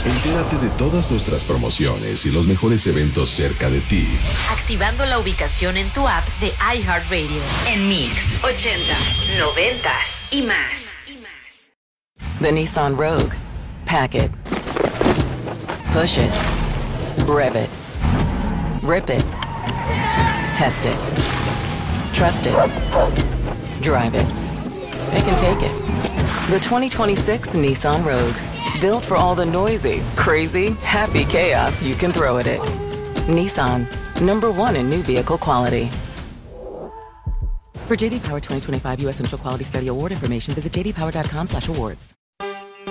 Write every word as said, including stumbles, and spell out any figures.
Entérate de todas nuestras promociones y los mejores eventos cerca de ti, activando la ubicación en tu app de iHeartRadio. En Mix, ochentas, noventas y más. The Nissan Rogue. Pack it. Push it. Rev it. Rip it. Test it. Trust it. Drive it. It can take it. The twenty twenty-six Nissan Rogue. Built for all the noisy, crazy, happy chaos you can throw at it. Nissan. Number one in new vehicle quality. For J D Power twenty twenty-five U S Initial Quality Study Award information, visit j d power dot com slash awards.